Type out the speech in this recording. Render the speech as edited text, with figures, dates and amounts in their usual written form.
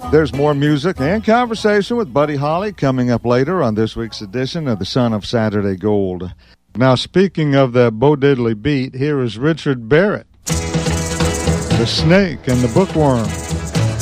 There's more music and conversation with Buddy Holly coming up later on this week's edition of the Son of Saturday Gold. Now, speaking of that Bo Diddley beat, here is Richard Barrett, The Snake and the Bookworm.